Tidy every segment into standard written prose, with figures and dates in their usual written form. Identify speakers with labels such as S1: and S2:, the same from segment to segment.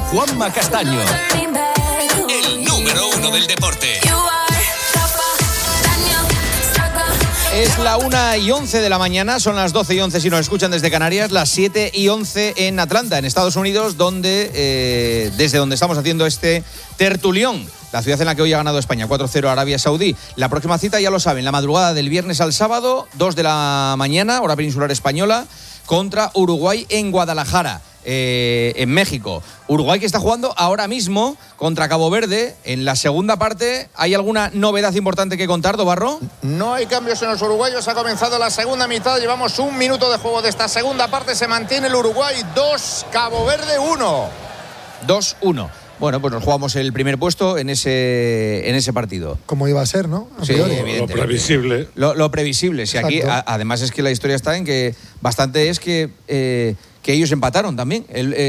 S1: Juanma Castaño, el número uno del deporte.
S2: Es la 1:11 de la mañana, son las 12:11 si nos escuchan desde Canarias, las 7:11 en Atlanta, en Estados Unidos, donde desde donde estamos haciendo este tertulión, la ciudad en la que hoy ha ganado España, 4-0 a Arabia Saudí. La próxima cita, ya lo saben, la madrugada del viernes al sábado, 2 de la mañana, hora peninsular española, contra Uruguay en Guadalajara, en México. Uruguay que está jugando ahora mismo contra Cabo Verde en la segunda parte. ¿Hay alguna novedad importante que contar, Dobarro?
S3: No hay cambios en los uruguayos, ha comenzado la segunda mitad, llevamos 1 minuto de juego de esta segunda parte, se mantiene el Uruguay 2, Cabo Verde 1.
S2: 2-1. Bueno, pues nos jugamos el primer puesto en ese partido.
S4: Como iba a ser, ¿no?
S2: Sí,
S5: lo previsible.
S2: Lo previsible. Si aquí, además es que la historia está en que bastante es que ellos empataron también.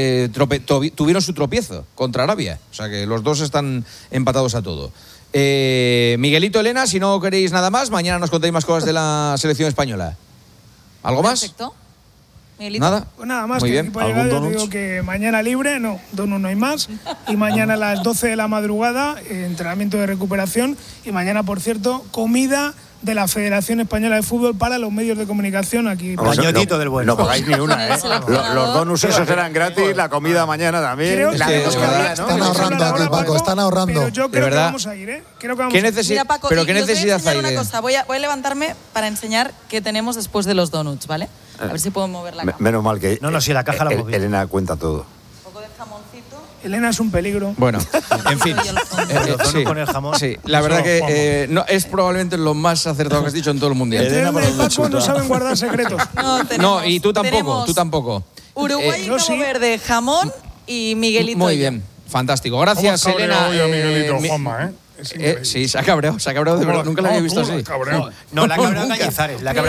S2: Tuvieron su tropiezo contra Arabia. O sea que los dos están empatados a todo. Miguelito, Elena, si no queréis nada más, mañana nos contáis más cosas de la selección española. ¿Algo más?
S6: Perfecto. Miguelito.
S2: ¿Nada?
S7: Pues nada más.
S2: Muy
S7: que
S2: bien.
S7: para llegar, te digo que mañana libre, no hay más. Y mañana a las 12 de la madrugada, entrenamiento de recuperación. Y mañana, por cierto, comida de la Federación Española de Fútbol para los medios de comunicación aquí.
S8: Bañotito del bueno.
S3: No pagáis ni una, ¿eh? Los donuts esos eran gratis, la comida mañana también.
S7: Creo que
S4: están ahorrando aquí, Paco, están ahorrando.
S7: Pero yo creo que vamos a ir, ¿eh? Creo que vamos a ir.
S6: Mira, Paco,
S2: ¿Pero qué necesidad hay?
S6: Una cosa. Voy a levantarme para enseñar qué tenemos después de los donuts, ¿vale? A ver si puedo mover la cámara.
S3: Menos mal que
S8: No, si la caja la hemos visto.
S3: Elena cuenta todo.
S6: Un poco de jamoncito.
S7: Elena es un peligro.
S2: Bueno, en fin.
S8: Sí, con el jamón.
S2: Sí, la verdad que no, es probablemente lo más acertado que has dicho en todo el mundial.
S7: Elena y Paco no saben guardar secretos.
S6: No,
S2: y tú tampoco.
S6: Uruguay y Cabo Verde, jamón y Miguelito.
S2: Muy bien, fantástico. Gracias, Elena.
S5: Miguelito, Juanma, ¿eh?
S2: Sí, se ha cabreado de verdad. Nunca la había visto así.
S8: No, la cabra Cañizares.
S6: No.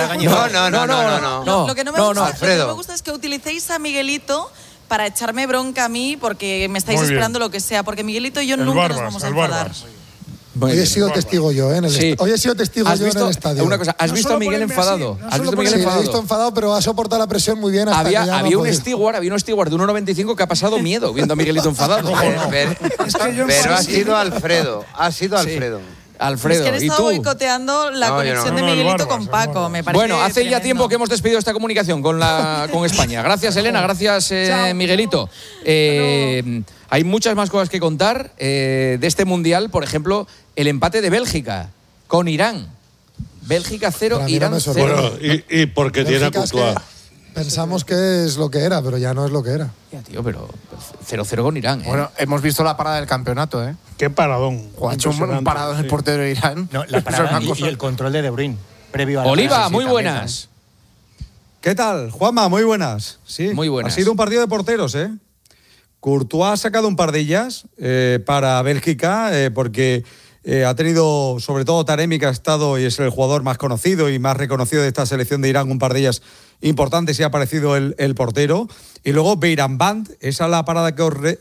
S6: Lo que no me gusta es que utilicéis a Miguelito para echarme bronca a mí porque me estáis esperando lo que sea. Porque Miguelito y yo nunca nos vamos a enfadar.
S4: Hoy he sido testigo yo, Hoy he sido testigo yo en el estadio.
S2: Una cosa, ¿has visto a Miguel enfadado?
S4: Sí, lo he visto enfadado, pero ha soportado la presión muy bien. Había un
S2: steward de 1,95 que ha pasado miedo viendo a Miguelito enfadado.
S9: Pero ha sido Alfredo.
S2: Alfredo,
S6: es que han estado boicoteando la conexión de Miguelito con Paco. Me parece
S2: bueno, hace
S6: tremendo.
S2: ya tiempo que hemos despedido esta comunicación con España. Gracias, Elena, gracias, Miguelito. Hay muchas más cosas que contar de este Mundial. Por ejemplo, el empate de Bélgica con Irán. Bélgica 0, Irán 0.
S5: Bueno, y porque tiene a Courtois.
S4: Pensamos que es lo que era, pero ya no es lo que era.
S2: Ya, tío, pero 0-0 con Irán.
S10: Bueno, hemos visto la parada del campeonato, ¿eh?
S5: Qué paradón.
S10: Ha hecho un paradón el portero de Irán.
S8: No, la parada y el control de Bruyne. Previo a la
S2: Oliva,
S8: parada,
S2: muy
S8: sí,
S2: buenas.
S11: ¿Qué tal, Juanma? Muy buenas. Sí,
S2: muy buenas.
S11: Ha sido un partido de porteros, ¿eh? Courtois ha sacado un par de ellas para Bélgica porque ha tenido, sobre todo Taremi, que ha estado y es el jugador más conocido y más reconocido de esta selección de Irán, un par de ellas importantes y ha aparecido el portero. Y luego Beiranvand, esa es la parada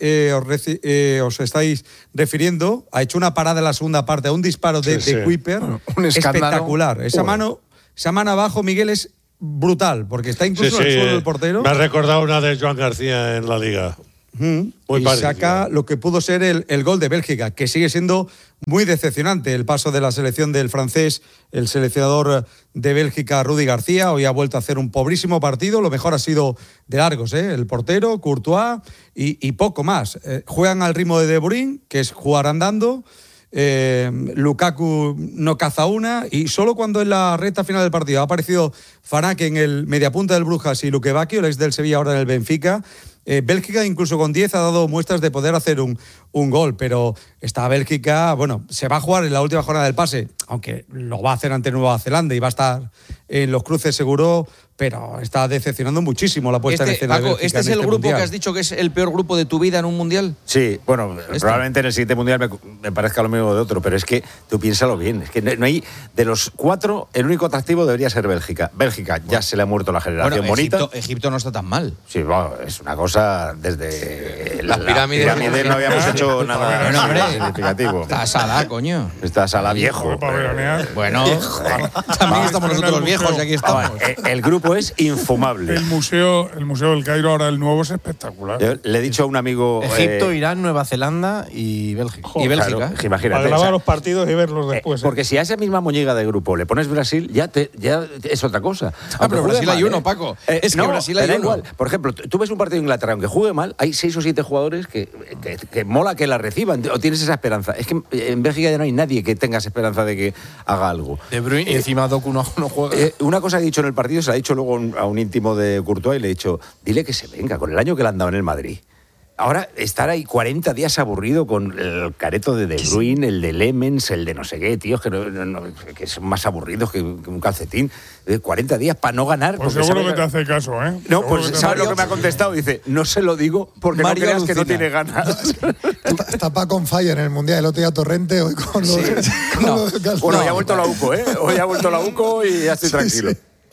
S11: que os estáis refiriendo, ha hecho una parada en la segunda parte, un disparo de Kuiper,
S10: un
S11: espectacular. Esa mano abajo, Miguel, es brutal, porque está incluso en el suelo del portero.
S5: Me ha recordado una de Joan García en la Liga.
S11: Y saca lo que pudo ser el gol de Bélgica, que sigue siendo muy decepcionante el paso de la selección del francés, el seleccionador de Bélgica, Rudi García. Hoy ha vuelto a hacer un pobrísimo partido, lo mejor ha sido de largos, el portero, Courtois y poco más. Juegan al ritmo de Bruyne, que es jugar andando. Lukaku no caza una y solo cuando en la recta final del partido ha aparecido Fanak en el mediapunta del Brujas y Luque Bacchio, el ex del Sevilla, ahora en el Benfica. Bélgica incluso con 10 ha dado muestras de poder hacer un gol, pero esta Bélgica, bueno, se va a jugar en la última jornada del pase, aunque lo va a hacer ante Nueva Zelanda y va a estar en los cruces seguro, pero está decepcionando muchísimo la puesta en escena
S2: Paco,
S11: de Bélgica.
S2: ¿este es el grupo
S11: mundial
S2: que has dicho que es el peor grupo de tu vida en un mundial?
S3: Sí, bueno, probablemente en el siguiente mundial me parezca lo mismo de otro, pero es que tú piénsalo bien, es que no hay, de los 4, el único atractivo debería ser Bélgica. Bélgica ya se le ha muerto la generación bonita.
S2: Egipto no está tan mal.
S3: Sí, bueno, es una cosa desde
S9: Las pirámides
S3: no habíamos hecho nada significativo.
S2: Está Salah, coño.
S3: Está Salah viejo.
S2: Bueno, también estamos nosotros viejos y aquí estamos.
S3: El grupo es infumable.
S5: El museo del Cairo, ahora el nuevo, es espectacular.
S3: Yo le he dicho a un amigo...
S8: Egipto, Irán, Nueva Zelanda y Bélgica.
S2: Y Bélgica.
S3: Claro, imagínate.
S5: Para grabar los partidos y verlos después.
S3: Porque si a esa misma moñiga de grupo le pones Brasil, ya es otra cosa.
S2: Pero Brasil hay uno, Paco. Es que Brasil hay uno.
S3: Igual. Por ejemplo, tú ves un partido de Inglaterra, aunque juegue mal, hay 6 o 7 jugadores que mola que la reciban, o tienes esa esperanza. Es que en Bélgica ya no hay nadie que tenga esa esperanza de que haga algo.
S8: De Bruyne y encima Doku no juega.
S3: Una cosa que he dicho en el partido, se la he dicho luego a un íntimo de Courtois y le he dicho, dile que se venga, con el año que le han dado en el Madrid. Ahora, estar ahí 40 días aburrido con el careto de Bruyne, el de Lemens, el de no sé qué, tíos, que son más aburridos que un calcetín. 40 días para no ganar.
S5: Pues seguro que te hace caso, ¿eh?
S3: No, pues ¿sabes lo que me ha contestado? Dice, no se lo digo porque Mario no creas que no tiene ganas.
S4: Está Paco on fire en el Mundial. El otro día Torrente, hoy con los...
S3: Bueno, ya ha vuelto la UCO, ¿eh? Hoy ha vuelto la UCO y ya estoy tranquilo.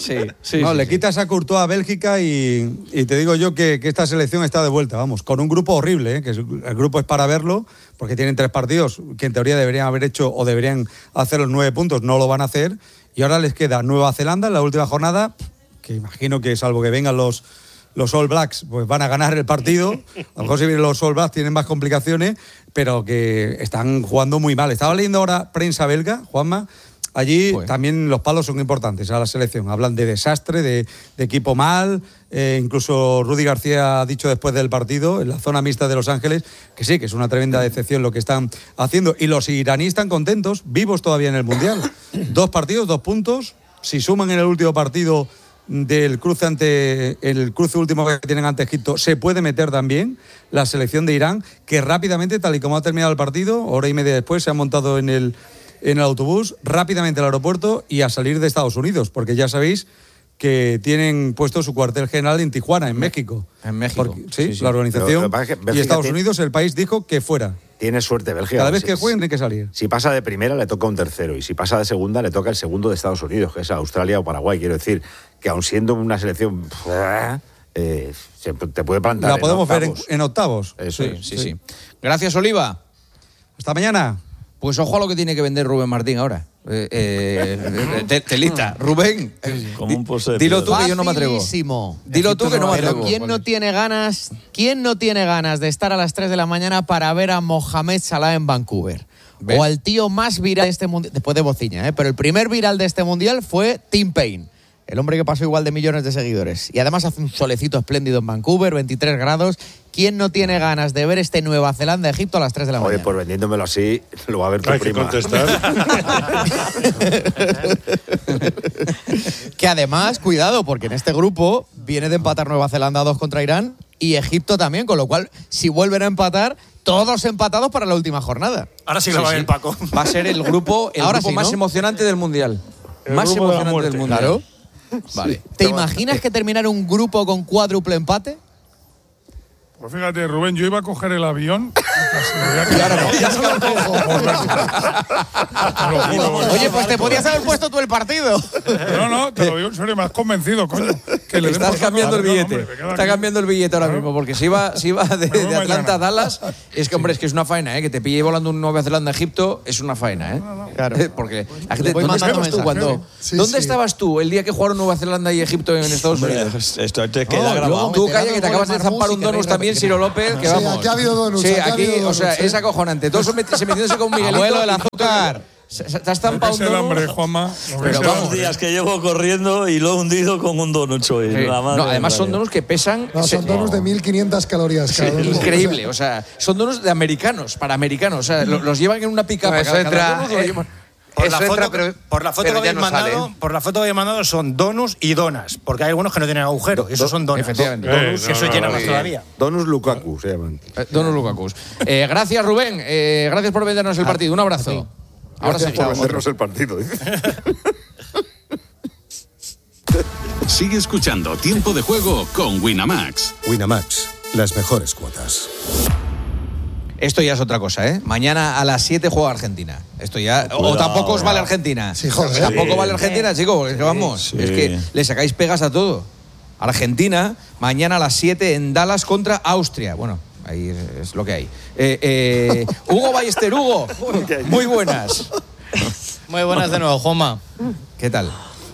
S11: Le quitas a Courtois a Bélgica y te digo yo que esta selección está de vuelta, vamos, con un grupo horrible, que el grupo es para verlo, porque tienen 3 partidos que en teoría deberían haber hecho o deberían hacer los 9 puntos, no lo van a hacer, y ahora les queda Nueva Zelanda en la última jornada, que imagino que salvo que vengan los All Blacks, pues van a ganar el partido. A lo mejor si vienen los All Blacks tienen más complicaciones, pero que están jugando muy mal. Estaba leyendo ahora prensa belga, Juanma. Allí también los palos son importantes a la selección. Hablan de desastre, de equipo mal. Incluso Rudy García ha dicho después del partido, en la zona mixta de Los Ángeles, que sí, que es una tremenda decepción lo que están haciendo. Y los iraníes están contentos, vivos todavía en el Mundial. 2 partidos, 2 puntos. Si suman en el último partido del cruce el cruce último que tienen ante Egipto, se puede meter también la selección de Irán, que rápidamente, tal y como ha terminado el partido, hora y media después, se ha montado en el autobús, rápidamente al aeropuerto y a salir de Estados Unidos, porque ya sabéis que tienen puesto su cuartel general en Tijuana, en México.
S2: En México.
S11: Sí, la organización. Y Estados Unidos, el país dijo que fuera.
S3: Tiene suerte Bélgica.
S11: Cada vez que jueguen tiene que salir.
S3: Si pasa de primera le toca un tercero, y si pasa de segunda le toca el segundo de Estados Unidos, que es Australia o Paraguay. Quiero decir que aun siendo una selección te puede plantar.
S11: La podemos ver en octavos.
S3: Eso
S2: sí. Gracias, Oliva.
S11: Hasta mañana.
S2: Pues ojo a lo que tiene que vender Rubén Martín ahora. Telita. Rubén, dilo tú que yo no me atrevo. Dilo tú que no me atrevo.
S12: Pero ¿quién no tiene ganas de estar a las 3 de la mañana para ver a Mohamed Salah en Vancouver? ¿Ves? O al tío más viral de este mundial, después de Bociña, pero el primer viral de este mundial fue Tim Payne. El hombre que pasó igual de millones de seguidores. Y además hace un solecito espléndido en Vancouver, 23 grados. ¿Quién no tiene ganas de ver este Nueva Zelanda-Egipto a las 3 de la mañana?
S3: Oye, pues vendiéndomelo así, lo va a ver tu prima.
S12: Que además, cuidado, porque en este grupo viene de empatar Nueva Zelanda 2 contra Irán y Egipto también, con lo cual, si vuelven a empatar, todos empatados para la última jornada.
S8: Ahora sí lo va a ver Paco.
S2: Va a ser el grupo más emocionante del Mundial. Más emocionante del Mundial.
S12: Claro. Vale. ¿Te imaginas que terminar un grupo con cuádruple empate?
S5: Pues fíjate, Rubén, yo iba a coger el avión.
S12: Oye, pues te podías haber puesto tú el partido.
S5: No, te lo digo en serio, me has convencido, coño.
S2: Estás cambiando el billete. Está cambiando el billete ahora mismo, porque si iba de Atlanta a Dallas, es que, hombre, es que es una faena, que te pille volando un Nueva Zelanda a Egipto, es una faena,
S12: Claro.
S2: Porque la gente, ¿dónde estabas tú el día que jugaron Nueva Zelanda y Egipto en Estados Unidos?
S13: Esto te queda grabado.
S2: Tú calla, que te acabas de zampar un donus también, Ciro López, que vamos.
S4: Aquí ha habido donus.
S2: Sí, aquí, o sea, es acojonante. Todos se metiéndose con Miguelito.
S12: Abuelo del azúcar.
S2: Te has zampado un donus.
S5: el hambre, Juanma.
S13: Pero vamos, días que llevo corriendo y lo he hundido con un donut hoy.
S2: Sí. Además son donuts que pesan...
S4: son donuts de 1500 calorías cada uno.
S2: Increíble, o sea, son donuts de americanos, para americanos. O sea, los llevan en una pick-up.
S8: Por la foto que habéis mandado son donuts y donas, porque hay algunos que no tienen agujero, esos son donas.
S2: Efectivamente.
S8: Donuts, eso llena más todavía.
S3: Donus Lukaku se llaman.
S2: Donus Lukaku. Gracias, Rubén. Gracias por vendernos el partido. Un abrazo.
S3: Ahora sí, por vendernos el partido.
S14: Sigue escuchando Tiempo de Juego con Winamax.
S15: Winamax, las mejores cuotas.
S2: Esto ya es otra cosa, ¿eh? Mañana a las 7 juega Argentina. Esto ya... O tampoco os vale Argentina.
S4: Sí, joder.
S2: Tampoco vale Argentina, chicos. Es que vamos. Sí. Es que le sacáis pegas a todo. Argentina, mañana a las 7 en Dallas contra Austria. Bueno, ahí es lo que hay. Hugo Ballester, Hugo, muy buenas.
S16: Muy buenas de nuevo, Juanma.
S2: ¿Qué tal?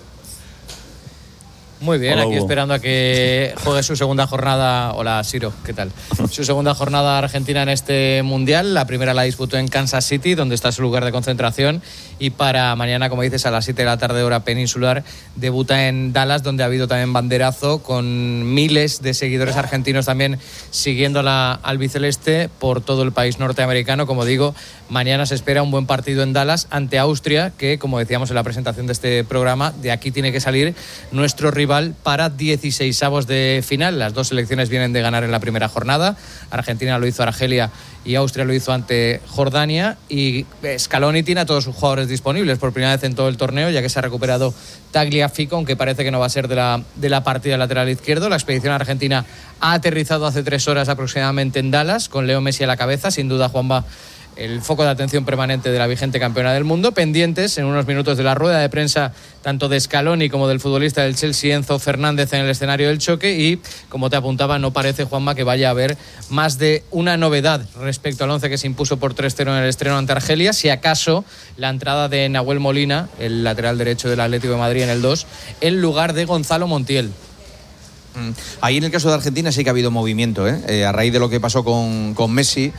S16: Muy bien,
S13: Hola,
S16: aquí
S13: Hugo.
S16: esperando a que juegue su segunda jornada. Hola, Siro, ¿qué tal? Su segunda jornada Argentina en este Mundial. La primera la disputó en Kansas City, donde está su lugar de concentración. Y para mañana, como dices, a las 7 de la tarde, hora peninsular, debuta en Dallas, donde ha habido también banderazo, con miles de seguidores argentinos también siguiendo la albiceleste por todo el país norteamericano. Como digo, mañana se espera un buen partido en Dallas ante Austria, que, como decíamos en la presentación de este programa, de aquí tiene que salir nuestro rival para 16avos de final. Las dos selecciones vienen de ganar en la primera jornada. Argentina lo hizo a Argelia y Austria lo hizo ante Jordania, y Scaloni tiene a todos sus jugadores disponibles por primera vez en todo el torneo, ya que se ha recuperado Tagliafico, aunque parece que no va a ser de la partida lateral izquierdo. La expedición argentina ha aterrizado hace 3 horas aproximadamente en Dallas, con Leo Messi a la cabeza. Sin duda, Juanma, el foco de atención permanente de la vigente campeona del mundo. Pendientes en unos minutos de la rueda de prensa tanto de Scaloni como del futbolista del Chelsea, Enzo Fernández, en el escenario del choque. Y, como te apuntaba, no parece, Juanma, que vaya a haber más de una novedad respecto al 11 que se impuso por 3-0 en el estreno ante Argelia. Si acaso la entrada de Nahuel Molina, el lateral derecho del Atlético de Madrid, en el 2, en lugar de Gonzalo Montiel.
S2: Ahí en el caso de Argentina sí que ha habido movimiento, a raíz de lo que pasó con Messi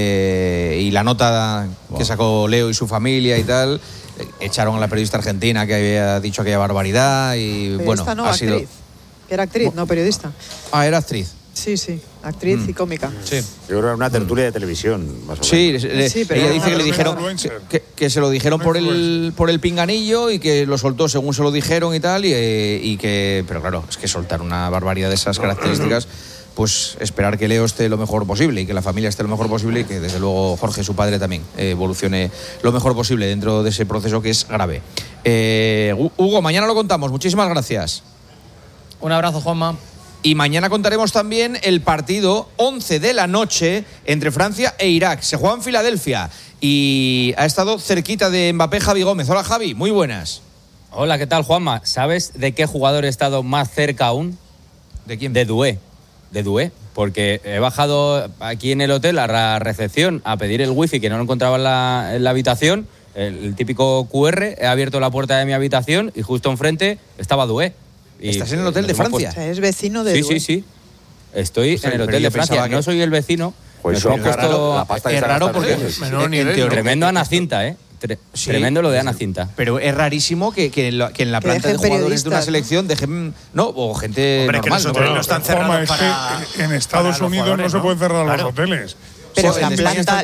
S2: y la nota que sacó Leo y su familia y tal. Echaron a la periodista argentina que había dicho aquella barbaridad y bueno,
S17: Esta no,
S2: ha sido...
S17: actriz. Era actriz, no periodista.
S2: Ah, era actriz.
S17: Sí, actriz y cómica.
S2: Sí.
S3: Yo creo que era una tertulia de televisión, más o menos.
S2: Sí, pero ella dice que le dijeron que se lo dijeron por el pinganillo y que lo soltó según se lo dijeron y tal, y que, pero claro, es que soltar una barbaridad de esas características, pues esperar que Leo esté lo mejor posible y que la familia esté lo mejor posible y que desde luego Jorge, su padre, también evolucione lo mejor posible dentro de ese proceso que es grave. Hugo, mañana lo contamos. Muchísimas gracias.
S16: Un abrazo, Juanma.
S2: Y mañana contaremos también el partido 11 de la noche entre Francia e Irak. Se juega en Filadelfia y ha estado cerquita de Mbappé Javi Gómez. Hola, Javi, muy buenas.
S18: Hola, ¿qué tal, Juanma? ¿Sabes de qué jugador he estado más cerca aún?
S2: ¿De quién?
S18: De Doué, porque he bajado aquí en el hotel a la recepción a pedir el wifi, que no lo encontraba en la habitación, el típico QR. He abierto la puerta de mi habitación y justo enfrente estaba Doué.
S2: ¿Estás en el hotel de Francia?
S17: O sea, es vecino de Doué.
S18: Sí. Estoy en el hotel de Francia. No soy el vecino.
S3: Pues
S18: me he puesto...
S3: la pasta que
S2: es raro porque
S18: tremendo Ana Cinta, tremendo lo de Ana Cinta.
S2: Pero es rarísimo que en la planta de jugadores de una selección dejen... No, o gente
S8: Hombre,
S2: normal.
S8: que los hoteles no están cerrados para...
S5: Es que en Estados Unidos no se pueden cerrar los hoteles.
S17: Pero la planta...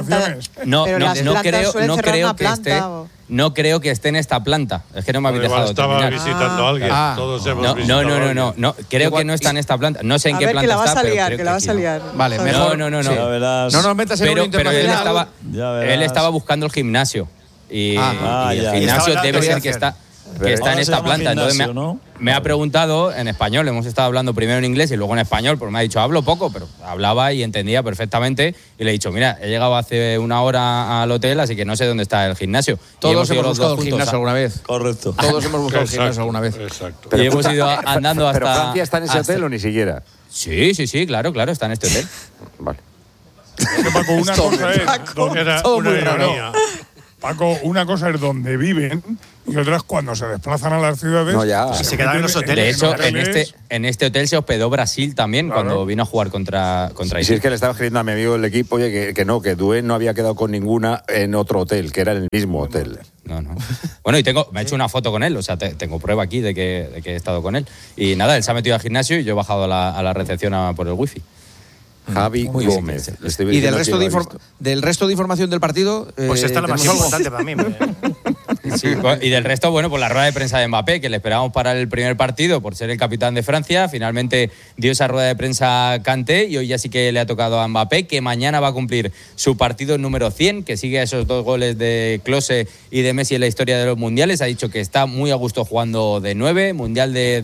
S18: No creo que esté en esta planta. Es que no me habéis dejado terminar.
S13: Estaba visitando a alguien. Todos hemos visitado a alguien.
S18: No. Creo que no está en esta planta. No sé en qué planta está, pero creo
S17: que la vas a liar.
S2: Vale, mejor.
S18: No.
S13: Sí.
S2: No nos metas en un internacional.
S18: Él estaba buscando el gimnasio. Y el gimnasio debe ser que está en esta planta. Entonces me ha preguntado en español. Hemos estado hablando primero en inglés y luego en español, porque me ha dicho, hablo poco, pero hablaba y entendía perfectamente. Y le he dicho, mira, he llegado hace una hora al hotel, así que no sé dónde está el gimnasio.
S2: Todos hemos buscado el gimnasio alguna vez.
S13: Correcto.
S2: Todos hemos buscado el gimnasio alguna vez.
S13: Exacto.
S18: Y hemos ido andando hasta...
S3: ¿Pero Francia está en ese hotel o ni siquiera?
S18: Sí, claro, está en este hotel.
S3: Vale.
S5: Paco, una cosa es... Paco, una cosa es donde viven y otra es cuando se desplazan a las ciudades.
S3: No, ya.
S8: Se quedan en los hoteles.
S18: De hecho, en este hotel se hospedó Brasil también, claro, cuando vino a jugar contra
S3: Y si es que le estaba escribiendo a mi amigo del equipo, oye, que Doué no había quedado con ninguna en otro hotel, que era en el mismo hotel.
S18: No. Bueno, y me he hecho una foto con él, o sea, tengo prueba aquí de que he estado con él. Y nada, él se ha metido al gimnasio y yo he bajado a la recepción por el wifi.
S3: Javi Gómez.
S2: ¿Y del resto de información del partido?
S8: Pues esta es la más importante para mí.
S18: Sí, y del resto, bueno, pues la rueda de prensa de Mbappé, que le esperábamos para el primer partido por ser el capitán de Francia. Finalmente dio esa rueda de prensa Kanté y hoy ya sí que le ha tocado a Mbappé, que mañana va a cumplir su partido número 100, que sigue esos 2 goles de Klose y de Messi en la historia de los mundiales. Ha dicho que está muy a gusto jugando de 9. Mundial de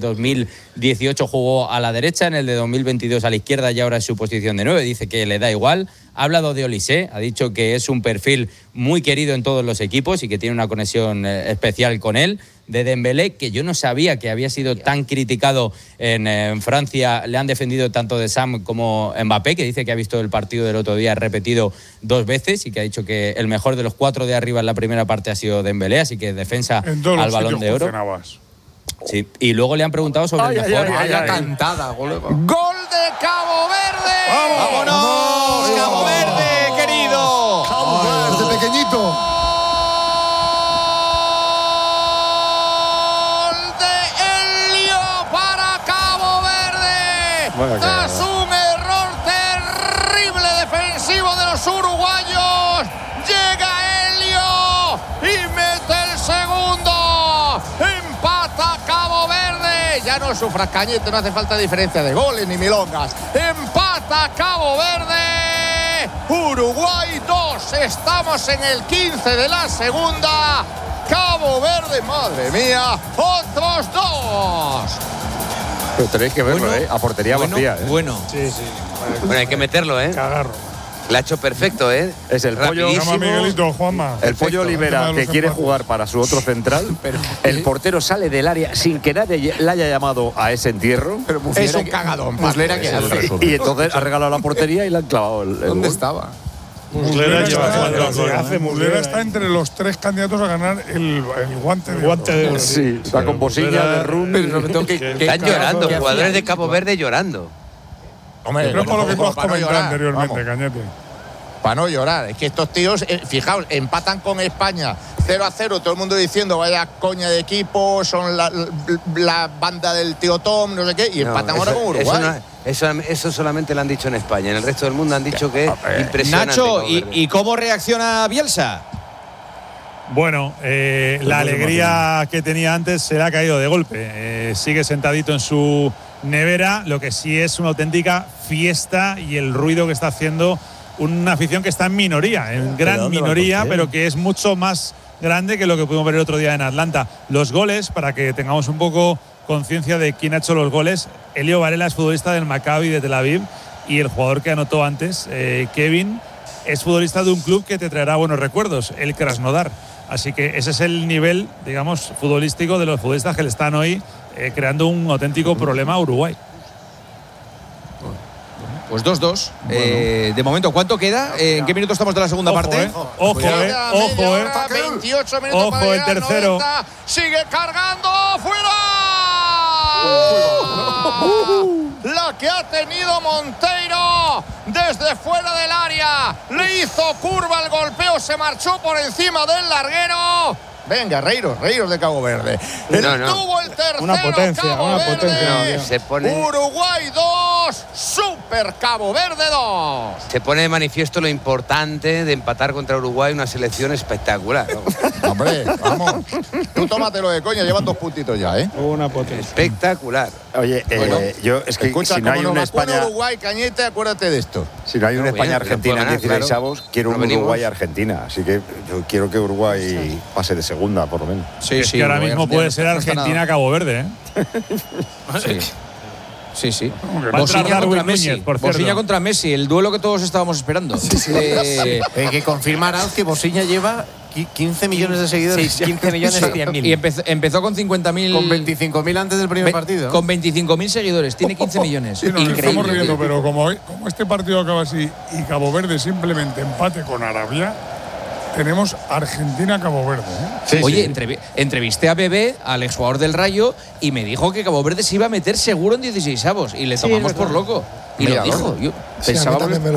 S18: 2018 jugó a la derecha, en el de 2022 a la izquierda y ahora es su posición de 9. Dice que le da igual. Ha hablado de Olise, ha dicho que es un perfil muy querido en todos los equipos y que tiene una conexión especial con él. De Dembélé, que yo no sabía que había sido tan criticado en Francia, le han defendido tanto de Sam como Mbappé, que dice que ha visto el partido del otro día repetido 2 veces y que ha dicho que el mejor de los 4 de arriba en la primera parte ha sido Dembélé, así que defensa al Balón de Oro. Sí, y luego le han preguntado sobre el mejor.
S10: Cantada,
S9: ¡Gol de Cabo Verde!
S2: ¡Vámonos! ¡Cabo Verde, querido!
S4: ¡Cabo Verde, pequeñito!
S9: Tras un error terrible defensivo de los uruguayos, llega Helio y mete el segundo. Empata Cabo Verde. Ya no sufras, Cañete, no hace falta diferencia de goles ni milongas. Empata Cabo Verde. Uruguay 2. Estamos en el 15 de la segunda. Cabo Verde, madre mía, otros 2.
S3: Pero tenéis que verlo, a portería vacía.
S2: Bueno.
S8: Sí.
S9: Bueno, hay que meterlo,
S5: Cagarro.
S9: Le ha hecho perfecto,
S3: Es el pollo.
S5: Llama a Miguelito, Juanma.
S3: El pollo Olivera, que quiere jugar para su otro central. El portero sale del área sin que nadie le haya llamado a ese entierro.
S10: Pero
S3: es un cagadón. Y entonces ha regalado la portería y le han clavado el
S10: ¿Dónde
S3: gol.
S10: estaba?
S5: Muslera está entre los 3 candidatos a ganar el guante de oro.
S3: Sí, está con Bosilla, de Run.
S9: Están llorando, jugadores de Cabo Verde llorando.
S5: Hombre, por lo que tú has comentado anteriormente, Cañete.
S9: Para no llorar, es que estos tíos, fijaos, empatan con España 0-0, todo el mundo diciendo vaya coña de equipo, son la banda del tío Tom, no sé qué, y empatan ahora con Uruguay. Eso solamente lo han dicho en España, en el resto del mundo han dicho que es impresionante.
S2: Nacho, ¿y cómo reacciona Bielsa?
S19: Bueno, la alegría que tenía antes se le ha caído de golpe. Sigue sentadito en su nevera, lo que sí es una auténtica fiesta y el ruido que está haciendo una afición que está en minoría, en gran minoría, pero que es mucho más grande que lo que pudimos ver el otro día en Atlanta. Los goles, para que tengamos un poco conciencia de quién ha hecho los goles, Elio Varela es futbolista del Maccabi de Tel Aviv y el jugador que anotó antes, Kevin, es futbolista de un club que te traerá buenos recuerdos, el Krasnodar. Así que ese es el nivel, digamos, futbolístico de los futbolistas que le están hoy creando un auténtico problema a Uruguay.
S2: Pues 2-2. De momento, ¿cuánto queda? ¿En qué minutos estamos de la segunda parte?
S19: Ojo,
S9: 28 minutos.
S19: Ojo, el tercero.
S9: 90, sigue cargando. ¡Fuera! La que ha tenido Monteiro desde fuera del área. Le hizo curva el golpeo, se marchó por encima del larguero. Venga, reíros de Cabo Verde. Tuvo el tercero.
S19: Una potencia.
S9: Se pone... Uruguay 2, Super Cabo Verde 2. Se pone de manifiesto lo importante de empatar contra Uruguay, una selección espectacular. Hombre, vamos. Tú tómatelo de coña, llevan 2 puntitos ya,
S19: Una potencia.
S9: Espectacular.
S3: Oye, yo es que
S9: escucha,
S3: si no hay una España...
S9: Uruguay, Cañete, acuérdate de esto.
S3: Si no hay una España-Argentina en 16avos, quiero un Uruguay-Argentina. Así que yo quiero que Uruguay pase de segunda, por lo menos.
S19: Es que ahora mismo puede ser Argentina-Cabo Verde,
S2: Sí.
S19: Bosilla contra Messi.
S2: Bosilla contra Messi, el duelo que todos estábamos esperando.
S10: Que confirma Arauz que Bosilla lleva 15 millones de seguidores.
S18: 15 millones 100.000.
S2: Y empezó con 50.000.
S10: Con 25.000 antes del primer partido.
S2: Con 25.000 seguidores, tiene 15 millones.
S5: Sí, increíble. Estamos riendo, pero como este partido acaba así y Cabo Verde simplemente empate con Arabia, tenemos Argentina-Cabo Verde.
S2: Oye, entrevisté a Bebé, al exjugador del Rayo, y me dijo que Cabo Verde se iba a meter seguro en 16avos. Y le tomamos por loco. Y lo dijo. Yo pensaba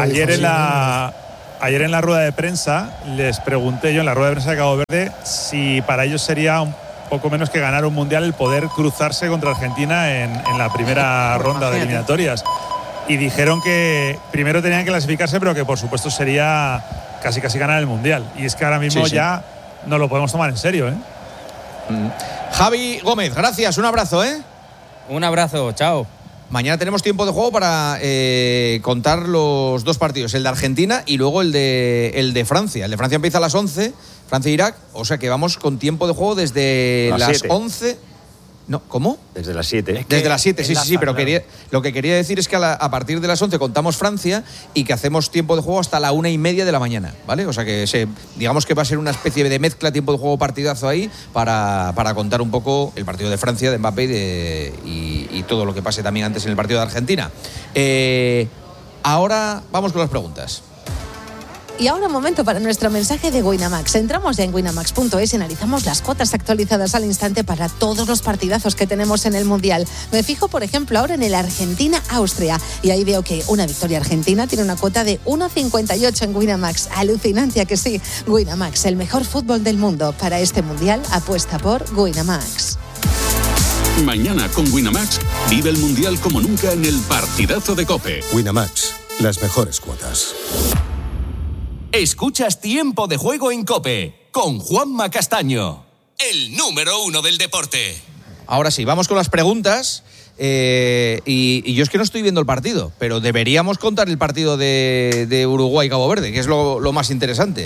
S19: Ayer en la rueda de prensa les pregunté yo en la rueda de prensa de Cabo Verde si para ellos sería un poco menos que ganar un mundial el poder cruzarse contra Argentina en la primera ronda de eliminatorias. Y dijeron que primero tenían que clasificarse, pero que por supuesto sería casi ganar el mundial. Y es que ahora mismo ya no lo podemos tomar en serio.
S2: Javi Gómez, gracias, un abrazo.
S18: Un abrazo, chao.
S2: Mañana tenemos tiempo de juego para contar los 2 partidos, el de Argentina y luego el de Francia. El de Francia empieza a las 11, Francia-Irak, o sea que vamos con tiempo de juego desde las 11 No, ¿cómo?
S3: Desde las 7.
S2: Desde las 7, sí, pero lo que quería decir es que a partir de las 11 contamos Francia y que hacemos tiempo de juego hasta la 1:30 de la mañana, ¿vale? O sea que digamos que va a ser una especie de mezcla, tiempo de juego, partidazo ahí para contar un poco el partido de Francia, de Mbappé y todo lo que pase también antes en el partido de Argentina. Ahora vamos con las preguntas.
S20: Y ahora un momento para nuestro mensaje de Winamax. Entramos ya en winamax.es y analizamos las cuotas actualizadas al instante para todos los partidazos que tenemos en el Mundial. Me fijo, por ejemplo, ahora en el Argentina-Austria y ahí veo que una victoria argentina tiene una cuota de 1,58 en Winamax. Alucinante, ¿a que sí? Winamax, el mejor fútbol del mundo. Para este Mundial, apuesta por Winamax.
S14: Mañana con Winamax, vive el Mundial como nunca en el partidazo de COPE.
S15: Winamax, las mejores cuotas.
S1: Escuchas Tiempo de Juego en COPE con Juanma Castaño, el número 1 del deporte.
S2: Ahora sí, vamos con las preguntas. Y yo es que no estoy viendo el partido, pero deberíamos contar el partido de Uruguay y Cabo Verde, que es lo más interesante.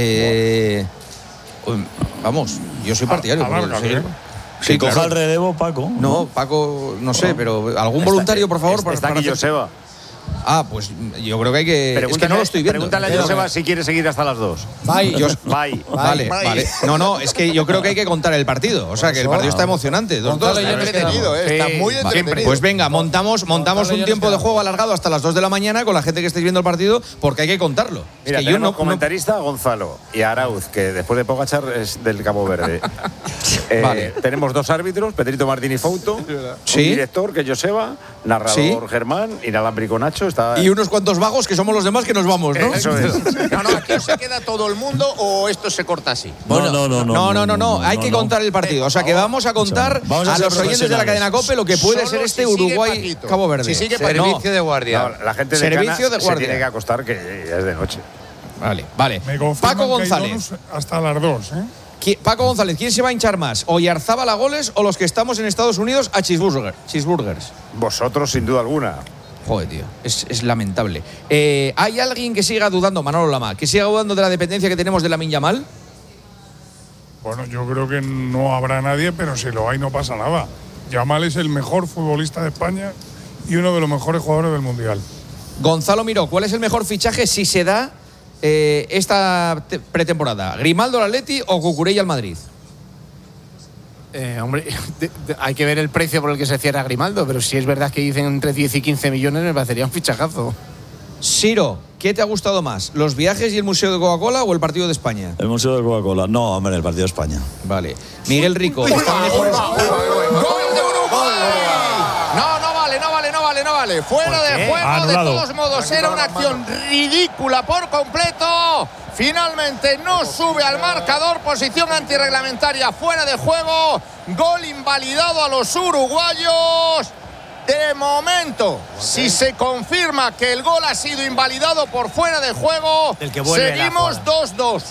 S2: Vamos, yo soy partidario.
S13: Sí, coja el relevo, Paco.
S2: No, Paco, no sé, pero algún voluntario, por favor.
S3: Está aquí Joseba.
S2: Ah, pues yo creo que hay que... Es que no lo estoy viendo.
S3: Pregúntale a Joseba si quiere seguir hasta las 2.
S2: Vale. No, es que yo creo que hay que contar el partido. O sea, que el partido está emocionante.
S9: Entretenido, está muy entretenido.
S2: Pues venga, montamos un tiempo de juego alargado hasta las 2 de la mañana con la gente que estéis viendo el partido, porque hay que contarlo.
S3: Mira, es que tenemos comentarista Gonzalo y Arauz, que después de Pogačar es del Cabo Verde. Vale. Tenemos 2 árbitros, Pedrito Martín y Fouto, un director, que es Joseba, narrador Germán, inalámbrico Nacho.
S2: Y unos cuantos vagos que somos los demás que nos vamos, ¿no?
S3: Eso es.
S9: No, ¿aquí se queda todo el mundo o esto se corta así?
S2: No. Hay que contar el partido. O sea, que vamos a contar a los oyentes de la cadena COPE lo que puede ser este Uruguay-Cabo Verde.
S10: Si sigue servicio de guardia.
S3: La gente de Cana se tiene que acostar, que ya es de noche.
S2: Vale. Paco González.
S5: Hasta las 2,
S2: Paco González, ¿quién se va a hinchar más? ¿Oyarzábal a goles o los que estamos en Estados Unidos a cheeseburgers?
S3: Vosotros, sin duda alguna.
S2: Joder, tío, es lamentable. ¿Hay alguien que siga dudando, Manolo Lama, que siga dudando de la dependencia que tenemos de Lamine Yamal?
S5: Bueno, yo creo que no habrá nadie, pero si lo hay no pasa nada. Yamal es el mejor futbolista de España y uno de los mejores jugadores del Mundial.
S2: Gonzalo Miró, ¿cuál es el mejor fichaje si se da esta pretemporada? ¿Grimaldo al Atleti o Cucurella al Madrid?
S10: Hombre, hay que ver el precio por el que se cierra Grimaldo, pero si es verdad que dicen entre 10 y 15 millones, me parecería un fichajazo.
S2: Siro, ¿qué te ha gustado más? ¿Los viajes y el Museo de Coca-Cola o el partido de España?
S13: El Museo de Coca-Cola. No, hombre, el partido de España.
S2: Vale. Miguel Rico.
S9: ¡Gol de Uruguay! No vale. Fuera de juego, de todos modos, era una acción ridícula por completo. Finalmente no sube al marcador, posición antirreglamentaria, fuera de juego, gol invalidado a los uruguayos. De momento, si se confirma que el gol ha sido invalidado por fuera de juego, seguimos 2-2.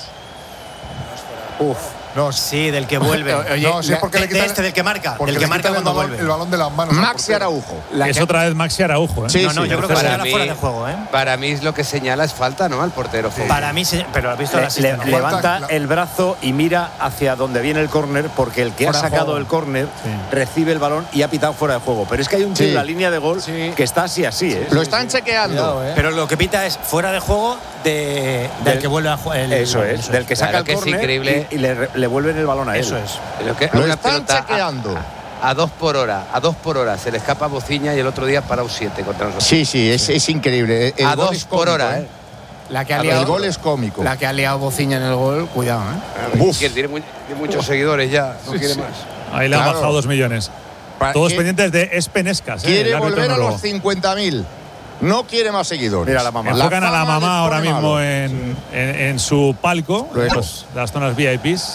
S10: Sí, del que vuelve.
S9: No, sí, porque le quitan,
S10: del que marca. Del que marca cuando vuelve.
S9: El balón de las manos. Maxi Araujo.
S19: Es otra vez Maxi Araujo, ¿eh?
S10: Sí, yo creo que será fuera de juego, ¿eh? Para mí lo que señala es falta, ¿no? Al portero. Sí. Para mí, pero has visto
S3: levanta el brazo y mira hacia donde viene el córner, porque el que ha sacado el córner recibe el balón y ha pitado fuera de juego. Pero es que hay un tío en la línea de gol que está así, ¿eh?
S9: Lo están chequeando.
S10: Cuidado, pero lo que pita es fuera de juego del que vuelve a jugar.
S3: Eso es, del que saca el córner y le vuelven el balón a él.
S10: Eso es.
S9: Lo están chequeando.
S10: A 2 por hora. Se le escapa a Bociña y el otro día para un 7 contra nosotros.
S9: Sí, es increíble.
S10: A 2 por hora, ¿eh?
S9: El gol es cómico.
S10: La que ha liado Bociña en el gol, cuidado, ¿eh? Tiene muchos seguidores ya, no quiere más.
S19: Ahí le han bajado 2 millones. Todos pendientes de Espenescas.
S9: Quiere volver a los 50.000. No quiere más seguidores.
S3: Mira la mamá.
S19: Enfocan a la mamá ahora mismo en su palco, las zonas VIPs.